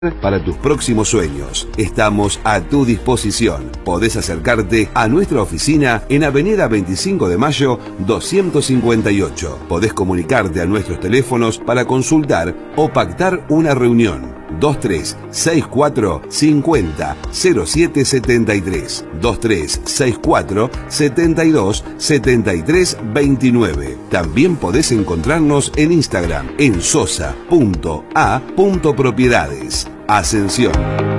para tus próximos sueños. Estamos a tu disposición. Podés acercarte a nuestra oficina en Avenida 25 de Mayo 258. Podés comunicarte a nuestros teléfonos para consultar o pactar una reunión. 2364 50 07 73, 2364 72 73 29. También podés encontrarnos en Instagram en sosa.a.propiedades. Ascensión.